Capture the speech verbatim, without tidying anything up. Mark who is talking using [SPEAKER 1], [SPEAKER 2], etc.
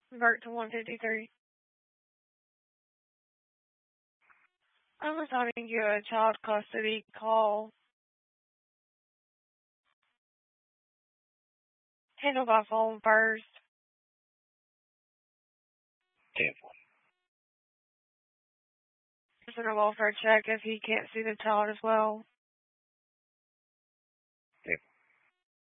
[SPEAKER 1] Convert to one fifty-three. I'm assigning you a child custody call. Handle by phone first.
[SPEAKER 2] Careful.
[SPEAKER 1] Send a welfare check if he can't see the child as well.